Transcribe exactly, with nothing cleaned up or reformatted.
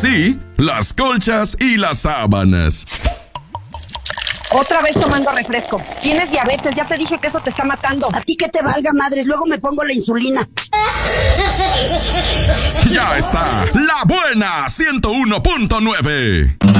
sí, las colchas y las sábanas. Otra vez tomando refresco. Tienes diabetes, ya te dije que eso te está matando. A ti que te valga, madres, luego me pongo la insulina. Ya está, La Buena ciento uno punto nueve.